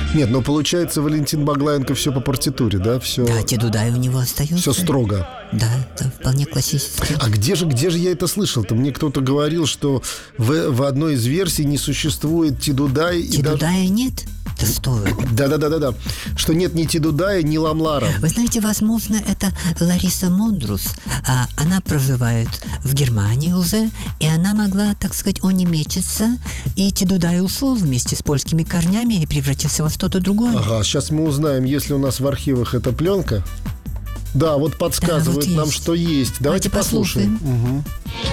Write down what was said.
Нет, но получается, Валентин Баглаенко все по партитуре, да? Все, Да, Тедудай у него остается. все строго. Да, это вполне классический. А где же я это слышал-то? Мне кто-то говорил, что в одной из версий не существует Тедудай. Тедудая нет? Да что вы? Да. Что нет ни Тедудая, ни Ламлара. Вы знаете, возможно, это Лариса Мондрус. Она проживает в Германии уже, и она могла, так сказать, онемечиться, и Тедудай ушел вместе с польскими корнями и превратился во что-то другое. Ага, сейчас мы узнаем, есть ли у нас в архивах эта пленка. Да, вот подсказывают да, вот нам, есть. что есть. Давайте послушаем. послушаем. Угу.